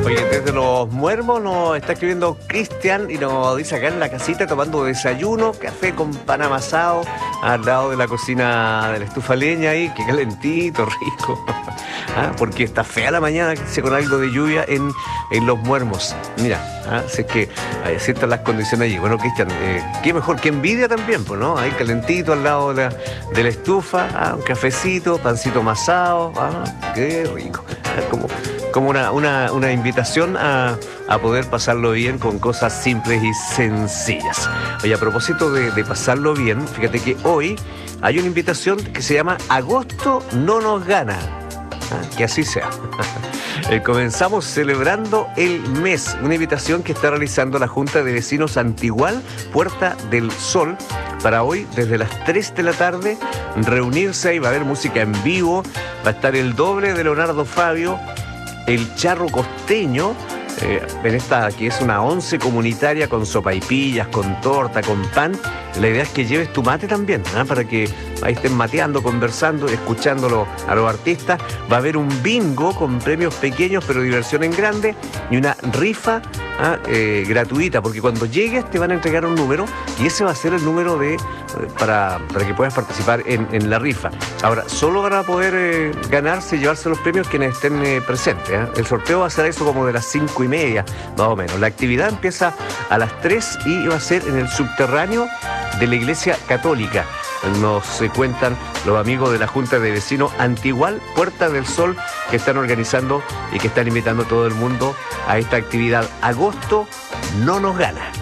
Oye, desde Los Muermos nos está escribiendo Cristian y nos dice acá en la casita tomando desayuno, café con pan amasado al lado de la cocina de la estufa leña ahí, que calentito, rico. Porque está fea la mañana, con algo de lluvia en Los Muermos. Mira, si es que así están las condiciones allí. Bueno, Cristian, qué mejor, que envidia también, pues, ¿no? Ahí calentito al lado de la estufa, un cafecito, pancito amasado, qué rico. Como una invitación a poder pasarlo bien con cosas simples y sencillas. Oye, a propósito de pasarlo bien, fíjate que hoy hay una invitación que se llama Agosto no nos gana. Que así sea. Comenzamos celebrando el mes, una invitación que está realizando la Junta de Vecinos Antigual, Puerta del Sol, para hoy desde las 3 de la tarde reunirse y va a haber música en vivo, va a estar el doble de Leonardo Fabio, el charro costeño, en esta que es una once comunitaria con sopaipillas, con torta, con pan. La idea es que lleves tu mate también, para que ahí estén mateando, conversando, escuchándolo a los artistas. Va a haber un bingo con premios pequeños pero diversión en grande y una rifa gratuita, porque cuando llegues te van a entregar un número y ese va a ser el número para que puedas participar en la rifa. Ahora, solo van a poder ganarse y llevarse los premios quienes estén presentes. El sorteo va a ser eso como de las 5:30, más o menos. La actividad empieza a las 3 y va a ser en el subterráneo de la Iglesia Católica. Nos cuentan los amigos de la Junta de Vecinos Antigual, Puerta del Sol, que están organizando y que están invitando a todo el mundo a esta actividad. Agosto no nos gana.